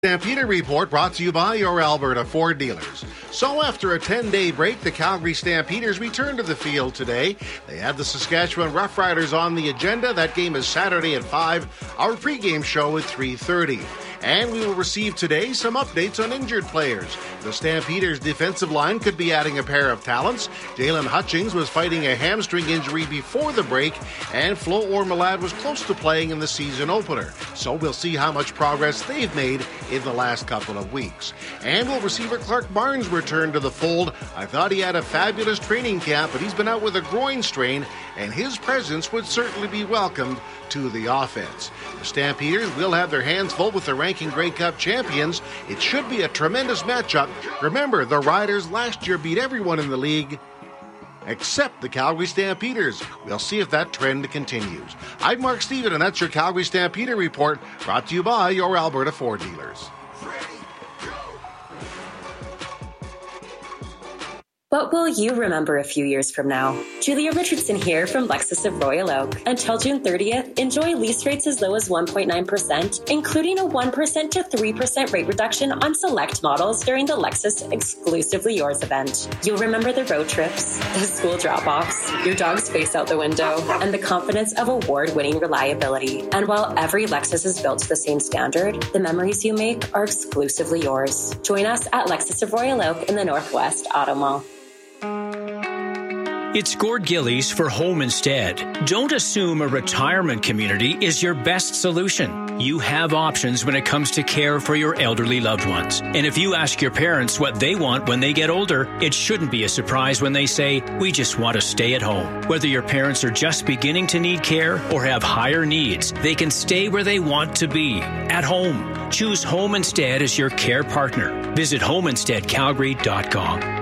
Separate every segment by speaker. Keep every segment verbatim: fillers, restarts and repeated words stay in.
Speaker 1: Stampeder Report brought to you by your Alberta Ford dealers. So after a ten-day break, the Calgary Stampeders return to the field today. They have the Saskatchewan Roughriders on the agenda. That game is Saturday at five. Our pregame show at three thirty. And we will receive today some updates on injured players. The Stampeders' defensive line could be adding a pair of talents. Jalen Hutchings was fighting a hamstring injury before the break, and Flo Ormelad was close to playing in the season opener. So we'll see how much progress they've made in the last couple of weeks. And will receiver Clark Barnes return to the fold? I thought he had a fabulous training camp, but he's been out with a groin strain, and his presence would certainly be welcomed to the offense. The Stampeders will have their hands full with the ranking Grey Cup champions. It should be a tremendous matchup. Remember, the Riders last year beat everyone in the league except the Calgary Stampeders. We'll see if that trend continues. I'm Mark Steven, and that's your Calgary Stampeder Report, brought to you by your Alberta Ford dealers.
Speaker 2: What will you remember a few years from now? Julia Richardson here from Lexus of Royal Oak. Until June thirtieth, enjoy lease rates as low as one point nine percent, including a one percent to three percent rate reduction on select models during the Lexus Exclusively Yours event. You'll remember the road trips, the school drop-offs, your dog's face out the window, and the confidence of award-winning reliability. And while every Lexus is built to the same standard, the memories you make are exclusively yours. Join us at Lexus of Royal Oak in the Northwest Auto Mall.
Speaker 3: It's Gord Gillies for Home Instead. Don't assume a retirement community is your best solution. You have options when it comes to care for your elderly loved ones. And if you ask your parents what they want when they get older, it shouldn't be a surprise when they say, we just want to stay at home. Whether your parents are just beginning to need care or have higher needs, they can stay where they want to be, at home. Choose Home Instead as your care partner. Visit home instead calgary dot com.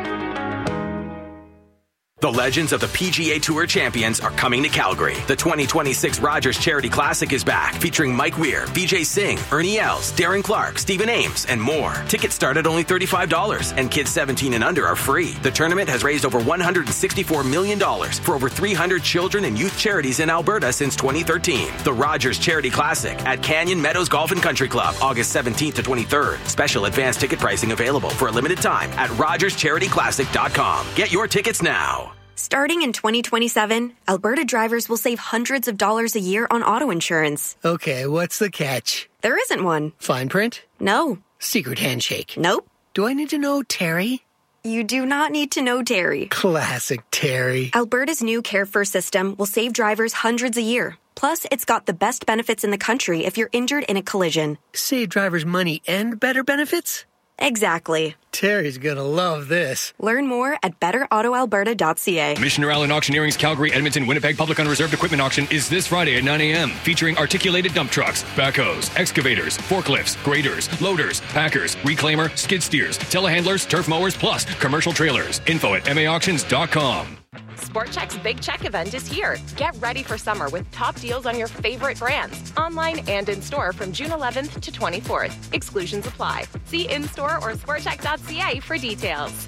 Speaker 4: The legends of the P G A Tour champions are coming to Calgary. The twenty twenty-six Rogers Charity Classic is back, featuring Mike Weir, Vijay Singh, Ernie Els, Darren Clark, Stephen Ames, and more. Tickets start at only thirty-five dollars, and kids seventeen and under are free. The tournament has raised over one hundred sixty-four million dollars for over three hundred children and youth charities in Alberta since twenty thirteen. The Rogers Charity Classic at Canyon Meadows Golf and Country Club, August seventeenth to twenty-third. Special advance ticket pricing available for a limited time at rogers charity classic dot com. Get your tickets now.
Speaker 5: Starting in twenty twenty-seven, Alberta drivers will save hundreds of dollars a year on auto insurance.
Speaker 6: Okay, what's the catch?
Speaker 5: There isn't one.
Speaker 6: Fine print?
Speaker 5: No.
Speaker 6: Secret handshake?
Speaker 5: Nope.
Speaker 6: Do I need to know Terry?
Speaker 5: You do not need to know Terry.
Speaker 6: Classic Terry.
Speaker 5: Alberta's new Care First system will save drivers hundreds a year. Plus, it's got the best benefits in the country if you're injured in a collision.
Speaker 6: Save drivers money and better benefits?
Speaker 5: Exactly.
Speaker 6: Terry's gonna love this.
Speaker 5: Learn more at better auto alberta dot c a.
Speaker 7: Missioner Allen Auctioneering's Calgary, Edmonton, Winnipeg Public Unreserved Equipment Auction is this Friday at nine a.m. featuring articulated dump trucks, backhoes, excavators, forklifts, graders, loaders, packers, reclaimer, skid steers, telehandlers, turf mowers, plus commercial trailers. Info at m a auctions dot com.
Speaker 8: SportCheck's Big Check event is here. Get ready for summer with top deals on your favorite brands, online and in-store from June eleventh to twenty-fourth. Exclusions apply. See in-store or sport check dot c a for details.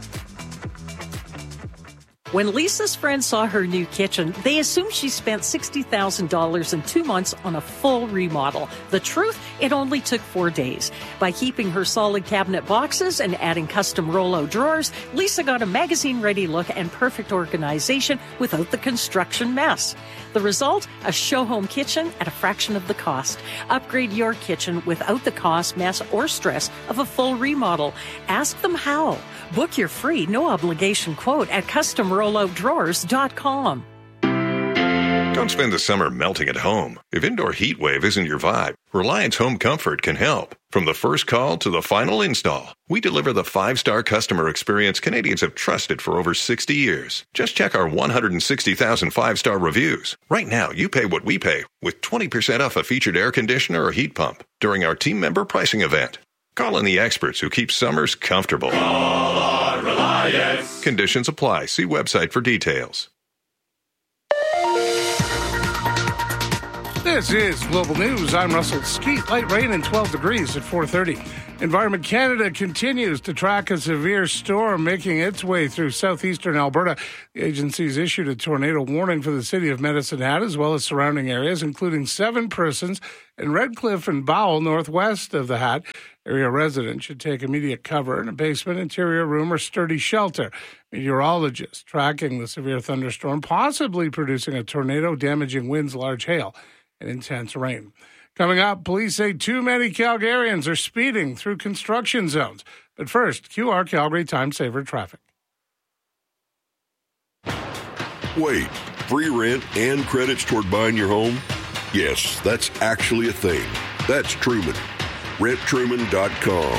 Speaker 9: When Lisa's friends saw her new kitchen, they assumed she spent sixty thousand dollars in two months on a full remodel. The truth, it only took four days. By keeping her solid cabinet boxes and adding custom Rollo drawers, Lisa got a magazine-ready look and perfect organization without the construction mess. The result? A show-home kitchen at a fraction of the cost. Upgrade your kitchen without the cost, mess, or stress of a full remodel. Ask them how. Book your free, no-obligation quote at custom rollo drawers dot com.
Speaker 10: Don't spend the summer melting at home. If indoor heat wave isn't your vibe, Reliance Home Comfort can help. From the first call to the final install, we deliver the five-star customer experience Canadians have trusted for over sixty years. Just check our one hundred sixty thousand five-star reviews. Right now, you pay what we pay with twenty percent off a featured air conditioner or heat pump during our team member pricing event. Call in the experts who keep summers comfortable.
Speaker 11: Call our Reliance.
Speaker 10: Conditions apply. See website for details.
Speaker 12: This is Global News. I'm Russell Skeet. Light rain and twelve degrees at four thirty. Environment Canada continues to track a severe storm making its way through southeastern Alberta. The agency's issued a tornado warning for the city of Medicine Hat as well as surrounding areas, including seven persons in Redcliffe and Bowell, northwest of the Hat. Area residents should take immediate cover in a basement, interior room, or sturdy shelter. Meteorologists tracking the severe thunderstorm, possibly producing a tornado, damaging winds, large hail, and intense rain. Coming up, police say too many Calgarians are speeding through construction zones. But first, Q R Calgary Time Saver traffic.
Speaker 13: Wait, free rent and credits toward buying your home? Yes, that's actually a thing. That's Truman. rent truman dot com.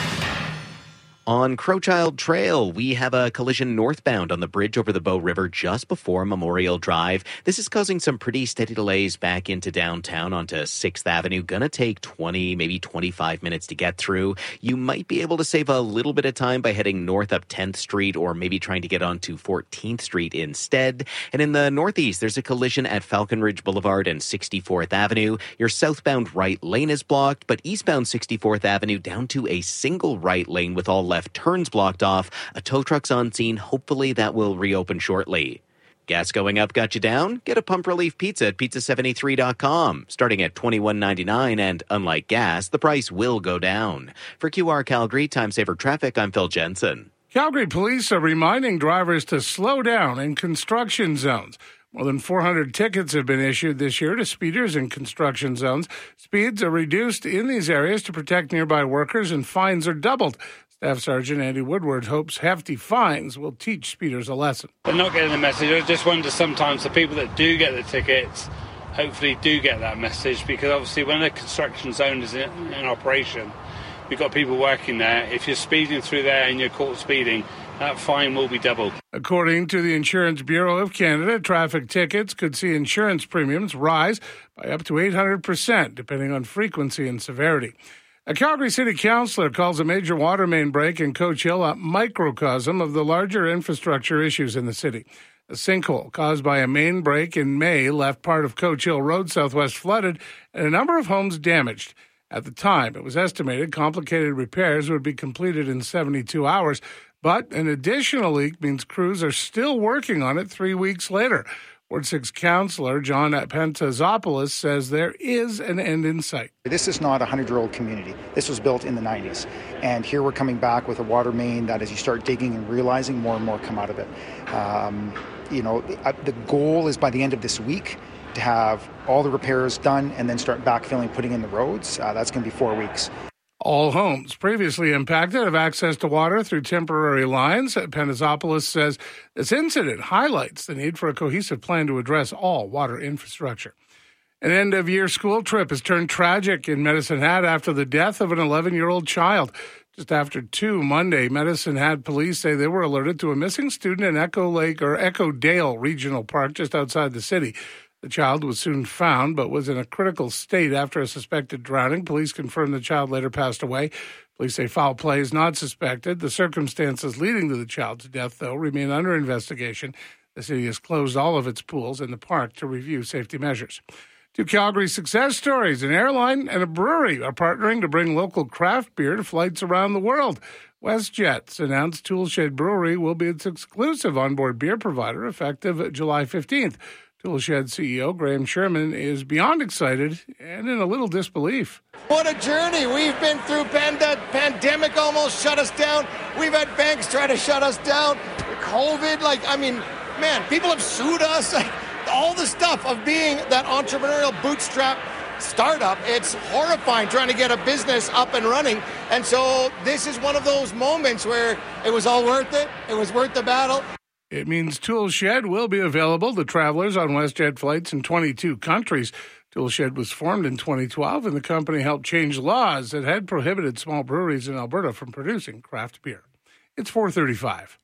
Speaker 14: On Crowchild Trail, we have a collision northbound on the bridge over the Bow River just before Memorial Drive. This is causing some pretty steady delays back into downtown onto sixth Avenue. Gonna take twenty, maybe twenty-five minutes to get through. You might be able to save a little bit of time by heading north up tenth Street or maybe trying to get onto fourteenth Street instead. And in the northeast, there's a collision at Falcon Ridge Boulevard and sixty-fourth Avenue. Your southbound right lane is blocked, but eastbound sixty-fourth Avenue down to a single right lane with all left turns blocked off. A tow truck's on scene. Hopefully that will reopen shortly. Gas going up got you down? Get a pump relief pizza at pizza seventy-three dot com. Starting at twenty-one ninety-nine, and unlike gas, the price will go down. For Q R Calgary Time Saver Traffic, I'm Phil Jensen.
Speaker 12: Calgary police are reminding drivers to slow down in construction zones. More than four hundred tickets have been issued this year to speeders in construction zones. Speeds are reduced in these areas to protect nearby workers, and fines are doubled. Staff Sergeant Andy Woodward hopes hefty fines will teach speeders a lesson.
Speaker 15: They're not getting the message. I just wonder sometimes the people that do get the tickets hopefully do get that message, because obviously when a construction zone is in, in operation, you've got people working there. If you're speeding through there and you're caught speeding, that fine will be doubled. According to the Insurance Bureau of Canada, traffic tickets could see insurance premiums rise by up to eight hundred percent, depending on frequency and severity. A Calgary City Councillor calls a major water main break in Coach Hill a microcosm of the larger infrastructure issues in the city. A sinkhole caused by a main break in May left part of Coach Hill Road southwest flooded and a number of homes damaged. At the time, it was estimated complicated repairs would be completed in seventy-two hours, but an additional leak means crews are still working on it three weeks later. Ward six Councillor John Pantazopoulos says there is an end in sight.
Speaker 16: This is not a hundred-year-old community. This was built in the nineties. And here we're coming back with a water main that as you start digging and realizing, more and more come out of it. Um, you know, the goal is by the end of this week to have all the repairs done and then start backfilling, putting in the roads. Uh, that's going to be four weeks.
Speaker 12: All homes previously impacted have access to water through temporary lines. Pantazopoulos says this incident highlights the need for a cohesive plan to address all water infrastructure. An end-of-year school trip has turned tragic in Medicine Hat after the death of an eleven-year-old child. Just after two Monday, Medicine Hat police say they were alerted to a missing student in Echo Lake or Echo Dale Regional Park just outside the city. The child was soon found, but was in a critical state after a suspected drowning. Police confirmed the child later passed away. Police say foul play is not suspected. The circumstances leading to the child's death, though, remain under investigation. The city has closed all of its pools in the park to review safety measures. Two Calgary success stories. An airline and a brewery are partnering to bring local craft beer to flights around the world. WestJet's announced Toolshed Brewery will be its exclusive onboard beer provider effective July fifteenth. Toolshed C E O Graham Sherman is beyond excited and in a little disbelief.
Speaker 17: What a journey. We've been through pand- pandemic almost shut us down. We've had banks try to shut us down. COVID, like, I mean, man, people have sued us. Like, all the stuff of being that entrepreneurial bootstrap startup, it's horrifying trying to get a business up and running. And so this is one of those moments where it was all worth it. It was worth the battle.
Speaker 12: It means Toolshed will be available to travelers on WestJet flights in twenty-two countries. Toolshed was formed in twenty twelve, and the company helped change laws that had prohibited small breweries in Alberta from producing craft beer. It's four thirty-five.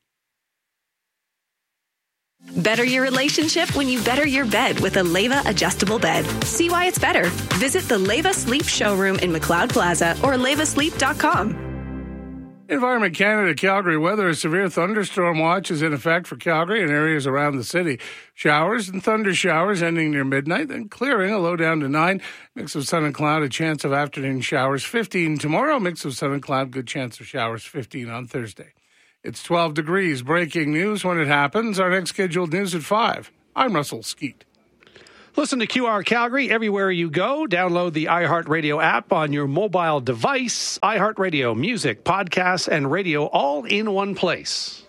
Speaker 18: Better your relationship when you better your bed with a Leva adjustable bed. See why it's better. Visit the Leva Sleep showroom in McLeod Plaza or leva sleep dot com.
Speaker 12: Environment Canada Calgary weather. A severe thunderstorm watch is in effect for Calgary and areas around the city. Showers and thunder showers ending near midnight, then clearing, a low down to nine. Mix of sun and cloud, a chance of afternoon showers, fifteen tomorrow. Mix of sun and cloud, good chance of showers, fifteen on Thursday. It's twelve degrees. Breaking news when it happens. Our next scheduled news at five. I'm Russell Skeet.
Speaker 19: Listen to Q R Calgary everywhere you go. Download the iHeartRadio app on your mobile device. iHeartRadio, music, podcasts, and radio all in one place.